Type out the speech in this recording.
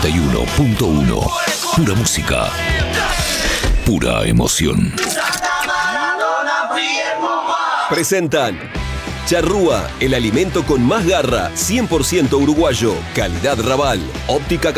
91.1. Pura música. Pura emoción. Presentan Charrúa, el alimento con más garra, 100% uruguayo, calidad Raval, óptica